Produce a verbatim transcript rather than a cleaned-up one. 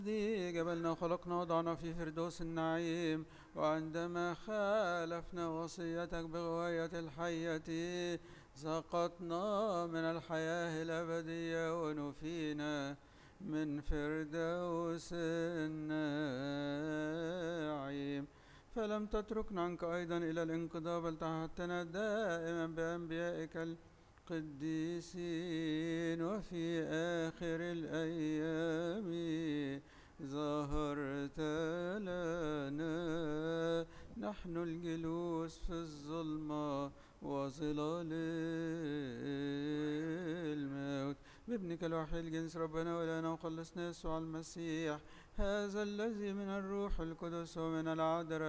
الذي جبلنا وخلقنا وضعنا في فردوس النعيم، وعندما خالفنا وصيتك بغواية الحية سقطنا من الحياة الأبدية ونفينا من فردوس النعيم. فلم تتركنا عنك أيضا إلى الانقضاء، بل تعهدتنا دائما بأنبيائك القديسين، وفي آخر الأيام ظهرت لنا نحن الجلوس في الظلمة وظلال الموت بابنك الوحيد الجنس ربنا وإلهنا وخلصنا يسوع المسيح، هذا الذي من الروح القدس ومن العذراء